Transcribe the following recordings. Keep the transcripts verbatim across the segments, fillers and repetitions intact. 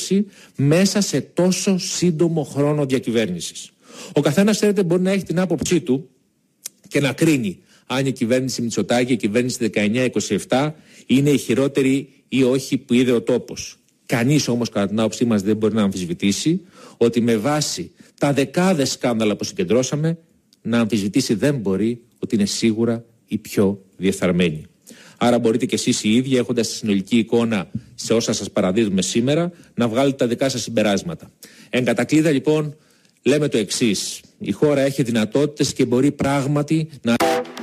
αντιπολίτευση μέσα σε τόσο σύντομο χρόνο διακυβέρνησης. Ο καθένας, ξέρετε, μπορεί να έχει την άποψή του και να κρίνει αν η κυβέρνηση Μητσοτάκη, η κυβέρνηση δεκαεννιά είκοσι επτά είναι η χειρότερη ή όχι που είδε ο τόπος. Κανείς όμως, κατά την άποψή μας, δεν μπορεί να αμφισβητήσει ότι με βάση τα δεκάδες σκάνδαλα που συγκεντρώσαμε, να αμφισβητήσει δεν μπορεί ότι είναι σίγουρα η πιο διεφθαρμένη. Άρα μπορείτε κι εσείς οι ίδιοι, έχοντας τη συνολική εικόνα σε όσα σας παραδίδουμε σήμερα, να βγάλετε τα δικά σας συμπεράσματα. Εν κατακλείδα, λοιπόν, λέμε το εξής. Η χώρα έχει δυνατότητες και μπορεί πράγματι να...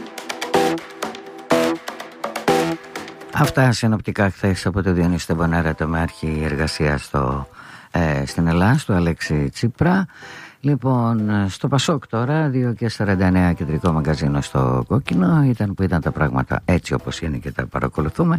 Αυτά συνοπτικά χθες από το Διονύση Στεμπονέρα, το μεάρχη εργασία στο, ε, στην Ελλάδα, του Αλέξη Τσίπρα. Λοιπόν, στο Πασόκ τώρα, δύο και σαράντα εννέα, κεντρικό μαγκαζίνο στο Κόκκινο. Ήταν που ήταν τα πράγματα έτσι όπως είναι και τα παρακολουθούμε.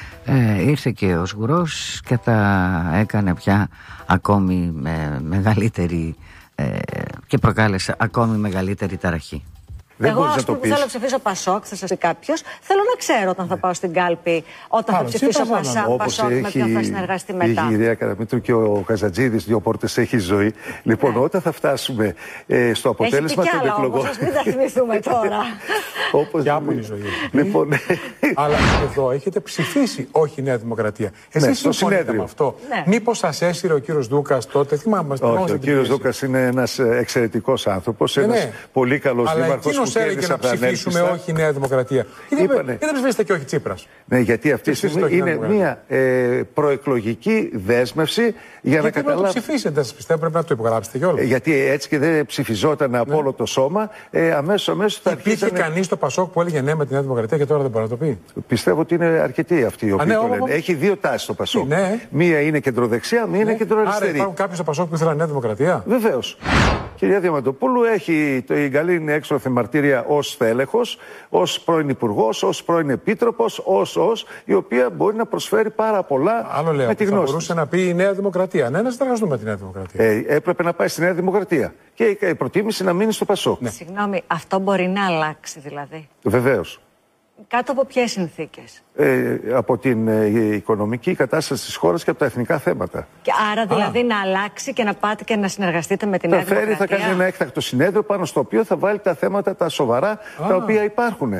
Ε, ήρθε και ο Σγουρός και τα έκανε πια ακόμη με μεγαλύτερη ε, και προκάλεσε ακόμη μεγαλύτερη ταραχή. Εγώ, ας πούμε, που θέλω να ψηφίσω Πασόκ, θα σας πει κάποιος, θέλω να ξέρω όταν θα πάω στην κάλπη, όταν θα ψηφίσω Πασόκ, Πασόκ με ποιον θα συνεργαστεί μετά. Η κυρία Καραμήτρου και ο Καζατζίδης, δύο πόρτες έχει ζωή. Λοιπόν, ναι. Όταν θα φτάσουμε ε, στο αποτέλεσμα των εκλογών. Όμως, μην τα θυμηθούμε τώρα. Όπως... Και άπολη ζωή. Λοιπόν, ναι. Αλλά εδώ έχετε ψηφίσει όχι η Νέα Δημοκρατία. Εσείς ναι, συμφωνείτε με αυτό. Ναι. Μήπως σας έσυρε ο κύριος Δούκας τότε, θυμάμαι. Όχι, ο κύριος Δούκας είναι ένας εξαιρετικός άνθρωπος, ναι, ένας ναι. πολύ καλός δήμαρχος. Έλεγε να ψηφίσουμε όχι η Νέα Δημοκρατία. Γιατί δεν ψηφίσετε και όχι Τσίπρας? Ναι, γιατί αυτή είναι μια ε, προεκλογική δέσμευση για γιατί να καταλάβει. Γιατί να το ψηφίσετε, σας πιστεύω, πρέπει να το υπογράψετε κιόλας. Ε, γιατί έτσι και δεν ψηφιζόταν από ναι. όλο το σώμα, ε, αμέσως αμέσως θα υπήρχε αρχίσανε... κανείς στο Πασόκ που έλεγε ναι με τη Νέα Δημοκρατία και τώρα δεν μπορεί να το πει? Πιστεύω ότι είναι αρκετοί αυτοί οι οποίοι ναι, το όμως... λένε. Έχει δύο τάσεις στο Πασόκ. Ναι. Μία είναι κεντροδεξιά, μία ναι. είναι κεντροαριστερή. Άρα υπάρχουν κάποιοι στο Πασόκ που ήθελαν Νέα Δημοκρατία? Βεβαίως. Κυρία Διαμαντοπούλου έχει το, η καλή έξωθεν μαρτύρια ως τέλεχος, ως πρώην υπουργός, ως πρώην επίτροπος, ως, ως η οποία μπορεί να προσφέρει πάρα πολλά. Άλλο λέω, με τη θα γνώση. μπορούσε να πει η Νέα Δημοκρατία. Ναι, να συνεργαστούμε με τη Νέα Δημοκρατία. Ε, έπρεπε να πάει στη Νέα Δημοκρατία. Και η προτίμηση να μείνει στο Πασόκ. Ναι. Συγγνώμη, αυτό μπορεί να αλλάξει δηλαδή? Βεβαίως. Κάτω από ποιες συνθήκες? Ε, από την ε, οικονομική κατάσταση της χώρας και από τα εθνικά θέματα. Και άρα δηλαδή Α. να αλλάξει και να πάτε και να συνεργαστείτε με την Νέα Δημοκρατία? Θα κάνει ένα έκτακτο συνέδριο πάνω στο οποίο θα βάλει τα θέματα τα σοβαρά Α. τα οποία υπάρχουν.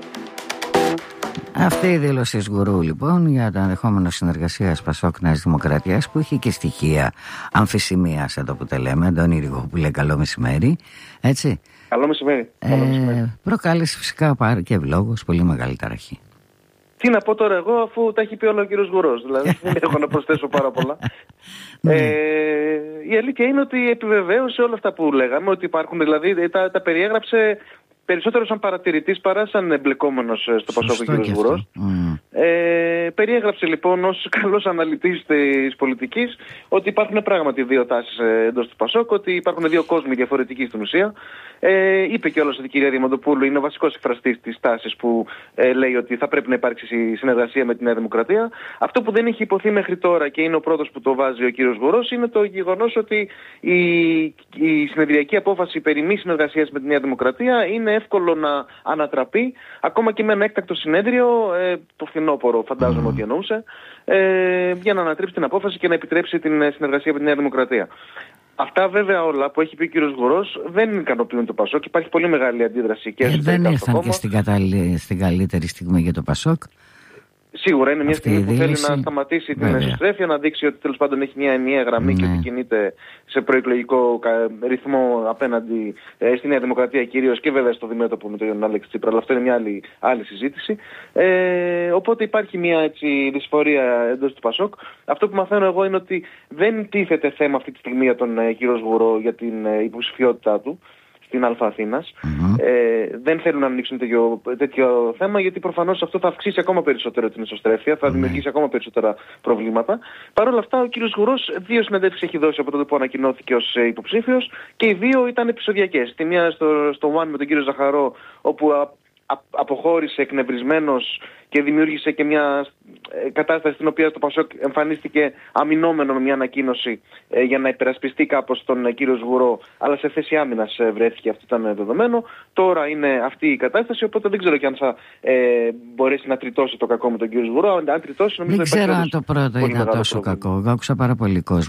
Αυτή η δήλωση Σγουρού λοιπόν για το ενδεχόμενο συνεργασίας Πασόκ Νέας Δημοκρατίας, που είχε και στοιχεία αμφισημίας εδώ που τα λέμε. Αντώνη Ριγόπουλε, καλό μεσημέρι. Έτσι. Καλό μεσημέρι. Ε, προκάλεσε φυσικά και ευλόγως πολύ μεγάλη ταραχή. Τι να πω τώρα εγώ, αφού τα έχει πει όλο ο κύριος Σγουρός. Δηλαδή δεν έχω να προσθέσω πάρα πολλά. ε, η αλήθεια είναι ότι επιβεβαίωσε όλα αυτά που λέγαμε, ότι υπάρχουν, δηλαδή τα, τα περιέγραψε περισσότερο σαν παρατηρητής παρά σαν εμπλεκόμενος στο Πασόκ ο κ. Σγουρός. Mm. Ε, περιέγραψε λοιπόν ως καλός αναλυτής της πολιτικής ότι υπάρχουν πράγματι δύο τάσεις εντός του Πασόκ, ότι υπάρχουν δύο κόσμοι διαφορετικοί στην ουσία. Ε, είπε κιόλας ότι η κυρία Διαμαντοπούλου είναι ο βασικός εκφραστής της τάσης που ε, λέει ότι θα πρέπει να υπάρξει συνεργασία με τη Νέα Δημοκρατία. Αυτό που δεν έχει υποθεί μέχρι τώρα και είναι ο πρώτος που το βάζει ο κύριος Σγουρός είναι το γεγονός ότι η, η συνεδριακή απόφαση περί μη συνεργασίας με τη Νέα Δημοκρατία είναι εύκολο να ανατραπεί ακόμα και με ένα έκτακτο συνέδριο, ε, το φθινόπωρο φαντάζομαι mm. ότι εννοούσε, ε, για να ανατρέψει την απόφαση και να επιτρέψει την συνεργασία με τη Νέα Δημοκρατία. Αυτά βέβαια όλα που έχει πει ο κύριος Σγουρός δεν ικανοποιούν το Πασόκ. Υπάρχει πολύ μεγάλη αντίδραση και ε, δεν ήρθαν και στην, κατάλλη, στην καλύτερη στιγμή για το Πασόκ. Σίγουρα είναι μια αυτή στιγμή που θέλει να σταματήσει την εσωστρέφεια, να δείξει ότι τέλος πάντων έχει μια ενιαία γραμμή ναι. και ότι κινείται σε προεκλογικό ρυθμό απέναντι ε, στη Νέα Δημοκρατία κυρίως και βέβαια στο δημέτωπο με τον Αλέξη Τσίπρα. Αλλά αυτό είναι μια άλλη, άλλη συζήτηση. Ε, οπότε υπάρχει μια έτσι, δυσφορία εντός του Πασόκ. Αυτό που μαθαίνω εγώ είναι ότι δεν τίθεται θέμα αυτή τη στιγμή για τον ε, κύριο Σγουρό για την ε, υποψηφιότητά του στην Α Αθήνας. Mm-hmm. Ε, δεν θέλουν να ανοίξουν τέτοιο, τέτοιο θέμα, γιατί προφανώς αυτό θα αυξήσει ακόμα περισσότερο την εσωστρέφεια, θα mm-hmm. δημιουργήσει ακόμα περισσότερα προβλήματα. Παρ' όλα αυτά, ο κύριος Σγουρός δύο συνεντεύξεις έχει δώσει από τότε που ανακοινώθηκε ως ε, υποψήφιος και οι δύο ήταν επεισοδιακές. Τη μία στο, στο One με τον κύριο Ζαχαρό, όπου α, α, αποχώρησε εκνευρισμένος και δημιούργησε και μια ε, κατάσταση στην οποία το Πασόκ εμφανίστηκε αμυνόμενο με μια ανακοίνωση ε, για να υπερασπιστεί κάπως τον ε, κύριο Σγουρό, αλλά σε θέση άμυνας ε, βρέθηκε, αυτό ήταν δεδομένο. Τώρα είναι αυτή η κατάσταση, οπότε δεν ξέρω και αν θα ε, μπορέσει να τριτώσει το κακό με τον κύριο Σγουρό. Αν τριτώσει, νομίζω δεν ξέρω αν το πρώτο ήταν τόσο κακό. Εγώ άκουσα πάρα πολύ κόσμο